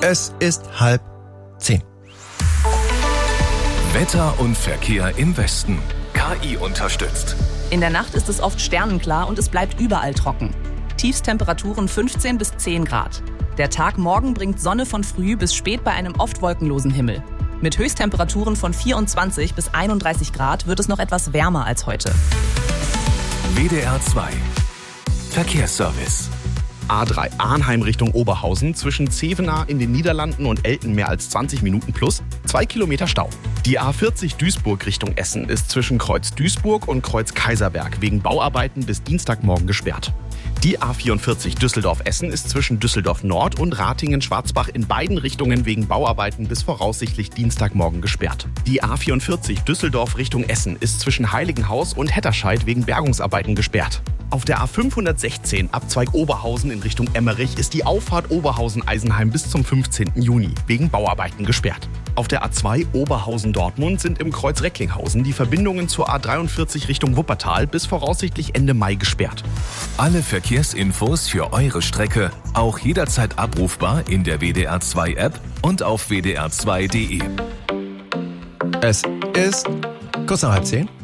Es ist 9:30. Wetter und Verkehr im Westen. KI unterstützt. In der Nacht ist es oft sternenklar und es bleibt überall trocken. Tiefstemperaturen 15 bis 10 Grad. Der Tag morgen bringt Sonne von früh bis spät bei einem oft wolkenlosen Himmel. Mit Höchsttemperaturen von 24 bis 31 Grad wird es noch etwas wärmer als heute. WDR 2 Verkehrsservice. A3 Arnheim Richtung Oberhausen, zwischen Zevenaar in den Niederlanden und Elten mehr als 20 Minuten plus, 2 Kilometer Stau. Die A40 Duisburg Richtung Essen ist zwischen Kreuz Duisburg und Kreuz Kaiserberg wegen Bauarbeiten bis Dienstagmorgen gesperrt. Die A44 Düsseldorf-Essen ist zwischen Düsseldorf Nord und Ratingen-Schwarzbach in beiden Richtungen wegen Bauarbeiten bis voraussichtlich Dienstagmorgen gesperrt. Die A44 Düsseldorf Richtung Essen ist zwischen Heiligenhaus und Hetterscheid wegen Bergungsarbeiten gesperrt. Auf der A516 Abzweig Oberhausen in Richtung Emmerich ist die Auffahrt Oberhausen-Eisenheim bis zum 15. Juni wegen Bauarbeiten gesperrt. Auf der A2 Oberhausen-Dortmund sind im Kreuz Recklinghausen die Verbindungen zur A43 Richtung Wuppertal bis voraussichtlich Ende Mai gesperrt. Alle Verkehrsinfos für eure Strecke auch jederzeit abrufbar in der WDR 2 App und auf wdr2.de. Es ist kurz nach 9:30.